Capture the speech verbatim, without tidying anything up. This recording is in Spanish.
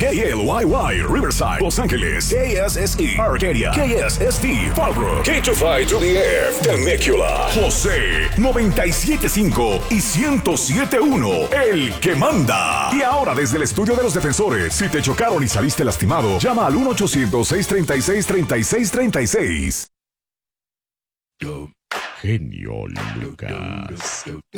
K L Y Y, Riverside, Los Ángeles, K S S E, Arcadia, K S S T, Fallbrook, K two five to the F, Temecula, José, noventa y siete punto cinco y ciento siete punto uno, el que manda. Y ahora desde el estudio de los defensores, si te chocaron y saliste lastimado, llama al uno ochocientos, seiscientos treinta y seis, treinta y seis treinta y seis. Genio Lucas.